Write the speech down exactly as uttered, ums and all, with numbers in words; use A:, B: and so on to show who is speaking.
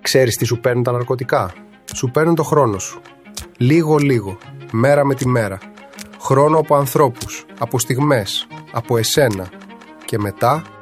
A: Ξέρεις τι σου παίρνουν τα ναρκωτικά? Σου παίρνουν το χρόνο σου. Λίγο-λίγο, μέρα με τη μέρα. Χρόνο από ανθρώπους, από στιγμές, από εσένα. Και μετά